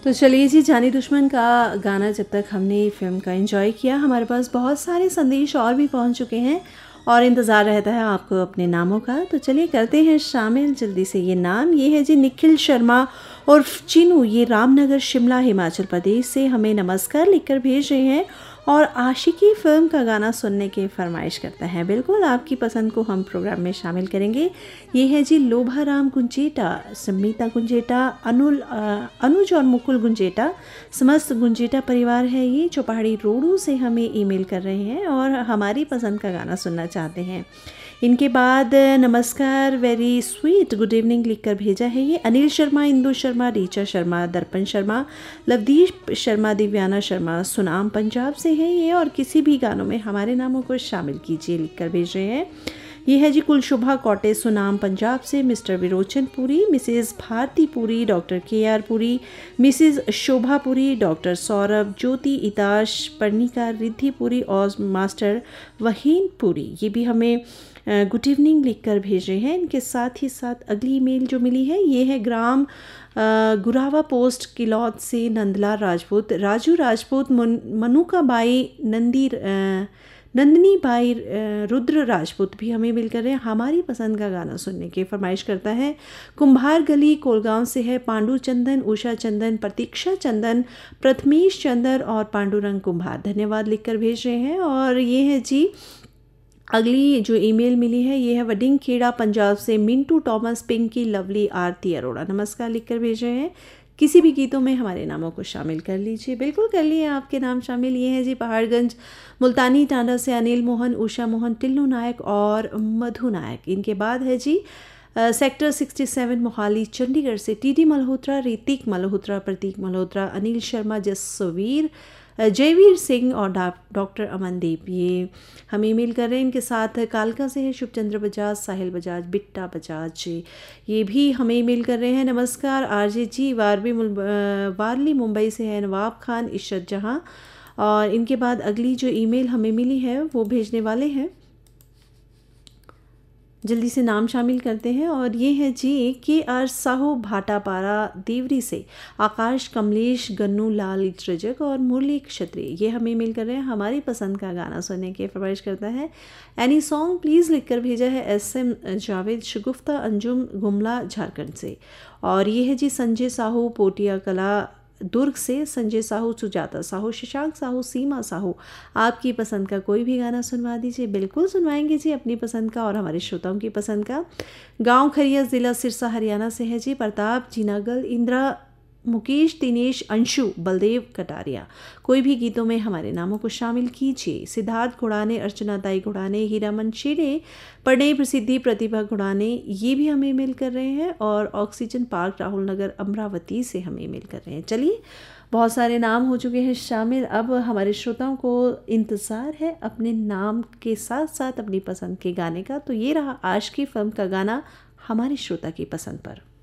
तो चलिए जी, जानी दुश्मन का गाना जब तक हमने फ़िल्म का एंजॉय किया, हमारे पास बहुत सारे संदेश और भी पहुंच चुके हैं और इंतज़ार रहता है आपको अपने नामों का। तो चलिए करते हैं शामिल जल्दी से ये नाम। ये है जी निखिल शर्मा और चिनू, ये रामनगर शिमला हिमाचल प्रदेश से हमें नमस्कार लिखकर भेज रहे हैं और आशिकी फ़िल्म का गाना सुनने की फरमाइश करते हैं। बिल्कुल आपकी पसंद को हम प्रोग्राम में शामिल करेंगे। ये है जी लोभाराम गुंजेटा, सम्मीता गुंजेटा, अनुज और मुकुल गुंजेटा, समस्त गुंजेटा परिवार है ये, जो पहाड़ी रोडू से हमें ईमेल कर रहे हैं और हमारी पसंद का गाना सुनना चाहते हैं। इनके बाद नमस्कार वेरी स्वीट गुड इवनिंग लिखकर भेजा है ये अनिल शर्मा, इंदु शर्मा, रीचा शर्मा, दर्पण शर्मा, लवदीप शर्मा, दिव्याना शर्मा, सुनाम पंजाब से है ये और किसी भी गानों में हमारे नामों को शामिल कीजिए लिखकर भेज रहे हैं। ये है जी कुलशुभा कौटे, सुनाम पंजाब से, mister Virochan Puri, Mrs Bharti Puri, doctor KR Puri, Mrs शोभा पुरी, डॉक्टर सौरभ, ज्योति, इताश, पर्णिका, रिद्धि पुरी और मास्टर वहीन पुरी। ये भी हमें गुड इवनिंग लिखकर भेज रहे हैं। इनके साथ ही साथ अगली ईमेल जो मिली है ये है ग्राम गुरावा पोस्ट किलौत से नंदलाल राजपूत, राजू राजपूत, मनुका बाई, नंदनी बाई, रुद्र राजपूत भी हमें मिल कर रहे हैं। हमारी पसंद का गाना सुनने की फरमाइश करता है। कुंभार गली कोलगांव से है पांडु चंदन, उषा चंदन, प्रतीक्षा चंदन, प्रथमेश चंदन और पांडुरंग कुंभार। धन्यवाद लिखकर भेज रहे हैं। और ये है जी अगली जो ईमेल मिली है ये है वडिंग खेड़ा पंजाब से, मिंटू टॉमस, पिंकी, लवली, आरती अरोड़ा। नमस्कार लिखकर भेज रहे हैं। किसी भी गीतों में हमारे नामों को शामिल कर लीजिए। बिल्कुल कर लिए आपके नाम शामिल। ये है जी पहाड़गंज मुल्तानी टांडा से अनिल मोहन, उषा मोहन, टिल्लू नायक और मधु नायक। इनके बाद है जी सेक्टर 67 मोहाली चंडीगढ़ से TD मल्होत्रा, ऋतिक मल्होत्रा, प्रतीक मल्होत्रा, अनिल शर्मा, जसवीर, जयवीर सिंह और डॉक्टर अमनदीप। ये हम ईमेल कर रहे हैं। इनके साथ कालका से है शुभचंद्र बजाज, साहिल बजाज, बिट्टा बजाज, ये भी हमें ईमेल कर रहे हैं। नमस्कार RJ जी, वारली मुंबई से है नवाब खान, इशरत जहां। और इनके बाद अगली जो ईमेल हमें मिली है वो भेजने वाले हैं, जल्दी से नाम शामिल करते हैं। और ये है जी KR साहू भाटापारा देवरी से, आकाश, कमलेश, गन्नू लाल रजक और मुरली क्षत्रिय। ये हमें मेल कर रहे हैं। हमारी पसंद का गाना सुनने की फरमाइश करता है। एनी सॉन्ग प्लीज़ लिखकर भेजा है SM जावेद शगुफ्ता, अंजुम, गुमला, झारखंड से। और ये है जी संजय साहू, पोटिया कला दुर्ग से, संजय साहू, सुजाता साहू, शशांक साहू, सीमा साहू। आपकी पसंद का कोई भी गाना सुनवा दीजिए। बिल्कुल सुनवाएंगे जी अपनी पसंद का और हमारे श्रोताओं की पसंद का। गांव खरिया, ज़िला सिरसा, हरियाणा से है जी प्रताप, जीनागल, इंदिरा, मुकेश, दिनेश, अंशु, बलदेव कटारिया। कोई भी गीतों में हमारे नामों को शामिल कीजिए। सिद्धार्थ घुड़ाने, अर्चना ताई घुड़ाने, हीरामन शेरे, पढ़े प्रसिद्धि, प्रतिभा घुड़ाने, ये भी हमें मेल कर रहे हैं। और ऑक्सीजन पार्क, राहुल नगर, अमरावती से हमें मेल कर रहे हैं। चलिए, बहुत सारे नाम हो चुके हैं शामिल। अब हमारे श्रोताओं को इंतज़ार है अपने नाम के साथ साथ अपनी पसंद के गाने का। तो ये रहा आज की फिल्म का गाना हमारी श्रोता की पसंद पर।